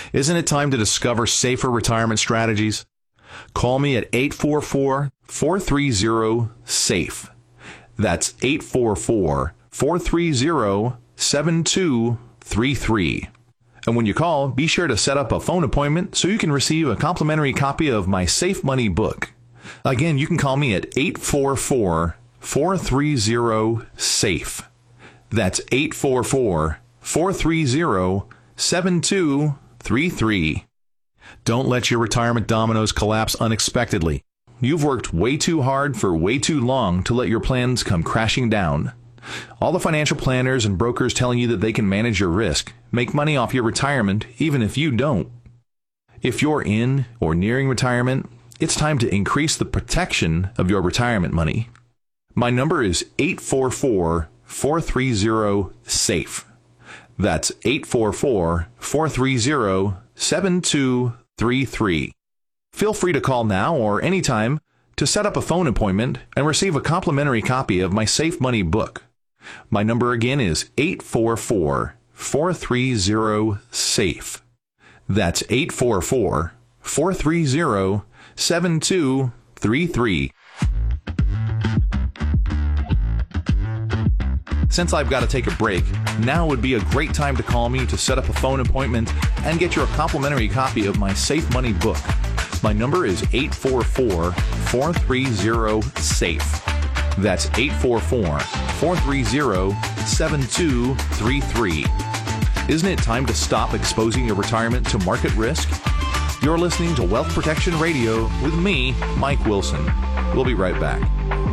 Isn't it time to discover safer retirement strategies? Call me at 844-430-SAFE. That's 844-430-7233. And when you call, be sure to set up a phone appointment so you can receive a complimentary copy of my Safe Money book. Again, you can call me at 844-430-SAFE. That's 844-430-7233. Don't let your retirement dominoes collapse unexpectedly. You've worked way too hard for way too long to let your plans come crashing down. All the financial planners and brokers telling you that they can manage your risk, make money off your retirement, even if you don't. If you're in or nearing retirement, it's time to increase the protection of your retirement money. My number is 844-430-SAFE. That's 844-430-7233. Feel free to call now or anytime to set up a phone appointment and receive a complimentary copy of my Safe Money book. My number again is 844-430-SAFE. That's 844-430-7233. Since I've got to take a break, now would be a great time to call me to set up a phone appointment and get your complimentary copy of my Safe Money book. My number is 844-430-SAFE. That's 844-430-7233. Isn't it time to stop exposing your retirement to market risk? You're listening to Wealth Protection Radio with me, Mike Wilson. We'll be right back.